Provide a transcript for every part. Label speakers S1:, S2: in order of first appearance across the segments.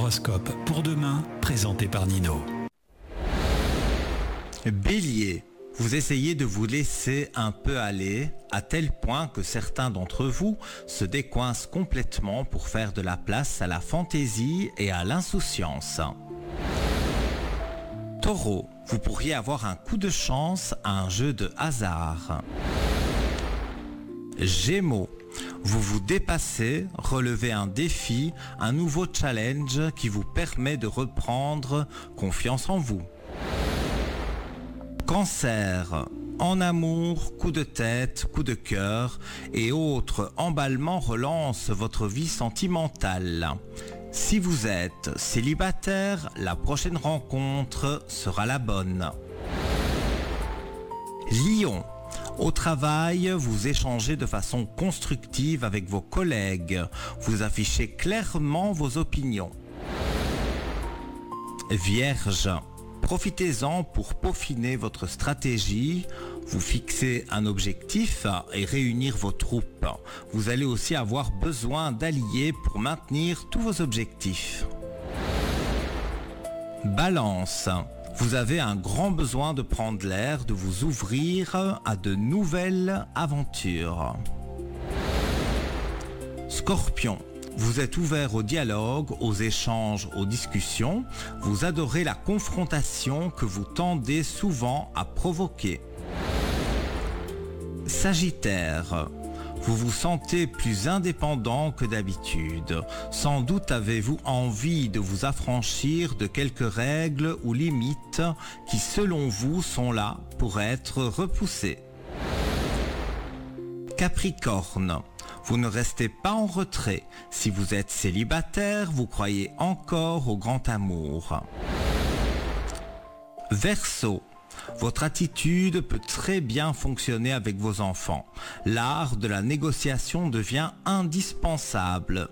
S1: L'horoscope pour demain, présenté par Nino.
S2: Bélier, vous essayez de vous laisser un peu aller, à tel point que certains d'entre vous se décoincent complètement pour faire de la place à la fantaisie et à l'insouciance. Taureau, vous pourriez avoir un coup de chance à un jeu de hasard. Gémeaux, vous vous dépassez, relevez un défi, un nouveau challenge qui vous permet de reprendre confiance en vous. Cancer, en amour, coup de tête, coup de cœur et autres emballements relancent votre vie sentimentale. Si vous êtes célibataire, la prochaine rencontre sera la bonne. Lion, au travail, vous échangez de façon constructive avec vos collègues. Vous affichez clairement vos opinions. Vierge, profitez-en pour peaufiner votre stratégie. Vous fixez un objectif et réunir vos troupes. Vous allez aussi avoir besoin d'alliés pour maintenir tous vos objectifs. Balance, vous avez un grand besoin de prendre l'air, de vous ouvrir à de nouvelles aventures. Scorpion, vous êtes ouvert au dialogue, aux échanges, aux discussions. Vous adorez la confrontation que vous tendez souvent à provoquer. Sagittaire, vous vous sentez plus indépendant que d'habitude. Sans doute avez-vous envie de vous affranchir de quelques règles ou limites qui, selon vous, sont là pour être repoussées. Capricorne, vous ne restez pas en retrait. Si vous êtes célibataire, vous croyez encore au grand amour. Verseau, votre attitude peut très bien fonctionner avec vos enfants. L'art de la négociation devient indispensable.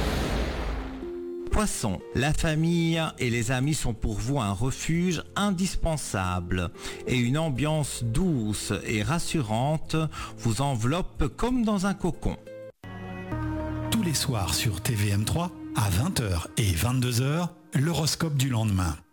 S2: Poisson, la famille et les amis sont pour vous un refuge indispensable et une ambiance douce et rassurante vous enveloppe comme dans un cocon.
S1: Tous les soirs sur TVM3, à 20h et 22h, l'horoscope du lendemain.